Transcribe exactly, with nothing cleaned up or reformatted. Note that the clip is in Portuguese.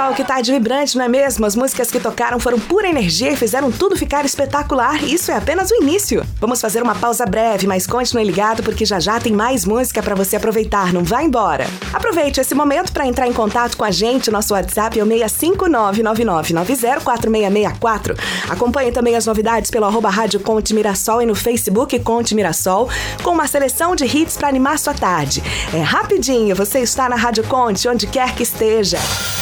Uau, que tarde vibrante, não é mesmo? As músicas que tocaram foram pura energia e fizeram tudo ficar espetacular. Isso é apenas o início. Vamos fazer uma pausa breve, mas continue ligado porque já já tem mais música pra você aproveitar. Não vá embora. Aproveite esse momento para entrar em contato com a gente. Nosso WhatsApp é o seis cinco nove nove nove nove zero quatro seis seis quatro. Acompanhe também as novidades pelo arroba Rádio Conte Mirassol e no Facebook Conte Mirassol, com uma seleção de hits para animar sua tarde. É rapidinho, você está na Rádio Conte, onde quer que esteja.